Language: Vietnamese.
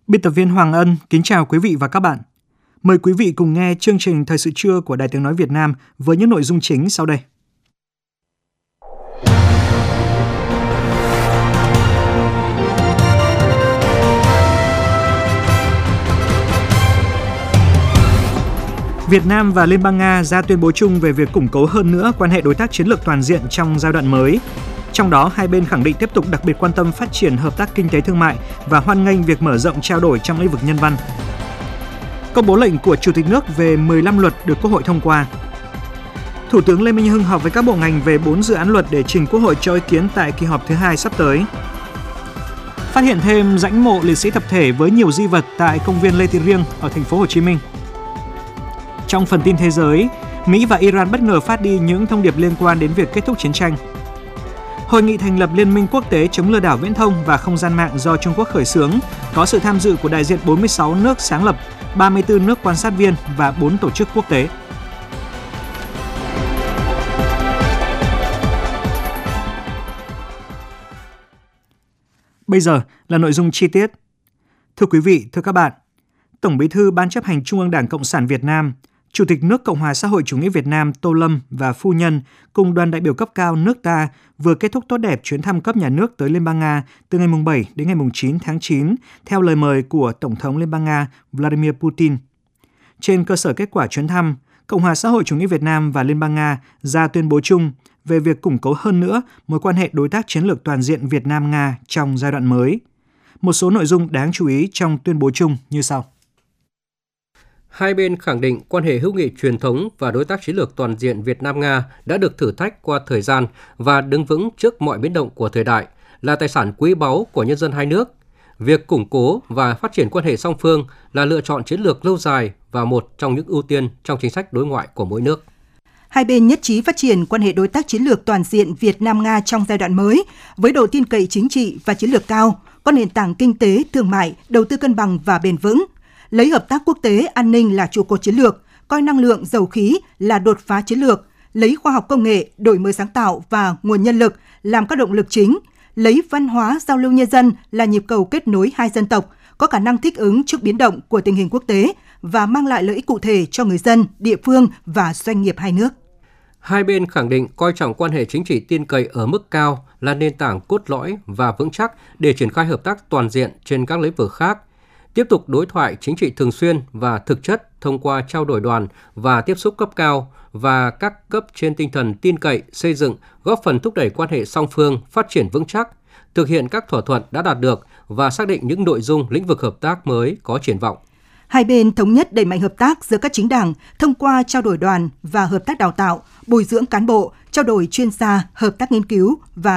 Biên tập viên Hoàng Ân kính chào quý vị và các bạn. Mời quý vị cùng nghe chương trình Thời sự trưa của Đài Tiếng nói Việt Nam với những nội dung chính sau đây. Việt Nam và Liên bang Nga ra tuyên bố chung về việc củng cố hơn nữa quan hệ đối tác chiến lược toàn diện trong giai đoạn mới. Trong đó, hai bên khẳng định tiếp tục đặc biệt quan tâm phát triển hợp tác kinh tế thương mại và hoan nghênh việc mở rộng trao đổi trong lĩnh vực nhân văn. Công bố lệnh của Chủ tịch nước về 15 luật được Quốc hội thông qua. Thủ tướng Lê Minh Hưng họp với các bộ ngành về 4 dự án luật để trình Quốc hội cho ý kiến tại kỳ họp thứ 2 sắp tới. Phát hiện thêm rãnh mộ liệt sĩ tập thể với nhiều di vật tại công viên Lê Thị Riêng ở thành phố Hồ Chí Minh. Trong phần tin thế giới, Mỹ và Iran bất ngờ phát đi những thông điệp liên quan đến việc kết thúc chiến tranh. Hội nghị thành lập Liên minh quốc tế chống lừa đảo viễn thông và không gian mạng do Trung Quốc khởi xướng có sự tham dự của đại diện 46 nước sáng lập, 34 nước quan sát viên và 4 tổ chức quốc tế. Bây giờ là nội dung chi tiết. Thưa quý vị, thưa các bạn, Tổng Bí thư Ban chấp hành Trung ương Đảng Cộng sản Việt Nam, Chủ tịch nước Cộng hòa xã hội chủ nghĩa Việt Nam Tô Lâm và phu nhân cùng đoàn đại biểu cấp cao nước ta vừa kết thúc tốt đẹp chuyến thăm cấp nhà nước tới Liên bang Nga từ ngày 7 đến ngày 9 tháng 9 theo lời mời của Tổng thống Liên bang Nga Vladimir Putin. Trên cơ sở kết quả chuyến thăm, Cộng hòa xã hội chủ nghĩa Việt Nam và Liên bang Nga ra tuyên bố chung về việc củng cố hơn nữa mối quan hệ đối tác chiến lược toàn diện Việt Nam-Nga trong giai đoạn mới. Một số nội dung đáng chú ý trong tuyên bố chung như sau. Hai bên khẳng định quan hệ hữu nghị truyền thống và đối tác chiến lược toàn diện Việt Nam-Nga đã được thử thách qua thời gian và đứng vững trước mọi biến động của thời đại, là tài sản quý báu của nhân dân hai nước. Việc củng cố và phát triển quan hệ song phương là lựa chọn chiến lược lâu dài và một trong những ưu tiên trong chính sách đối ngoại của mỗi nước. Hai bên nhất trí phát triển quan hệ đối tác chiến lược toàn diện Việt Nam-Nga trong giai đoạn mới với độ tin cậy chính trị và chiến lược cao, có nền tảng kinh tế, thương mại, đầu tư cân bằng và bền vững. Lấy hợp tác quốc tế, an ninh là trụ cột chiến lược, coi năng lượng, dầu khí là đột phá chiến lược, lấy khoa học công nghệ, đổi mới sáng tạo và nguồn nhân lực làm các động lực chính, lấy văn hóa, giao lưu nhân dân là nhịp cầu kết nối hai dân tộc, có khả năng thích ứng trước biến động của tình hình quốc tế và mang lại lợi ích cụ thể cho người dân, địa phương và doanh nghiệp hai nước. Hai bên khẳng định coi trọng quan hệ chính trị tin cậy ở mức cao là nền tảng cốt lõi và vững chắc để triển khai hợp tác toàn diện trên các lĩnh vực khác, tiếp tục đối thoại chính trị thường xuyên và thực chất thông qua trao đổi đoàn và tiếp xúc cấp cao và các cấp trên tinh thần tin cậy, xây dựng, góp phần thúc đẩy quan hệ song phương phát triển vững chắc, thực hiện các thỏa thuận đã đạt được và xác định những nội dung lĩnh vực hợp tác mới có triển vọng. Hai bên thống nhất đẩy mạnh hợp tác giữa các chính đảng thông qua trao đổi đoàn và hợp tác đào tạo, bồi dưỡng cán bộ, trao đổi chuyên gia, hợp tác nghiên cứu và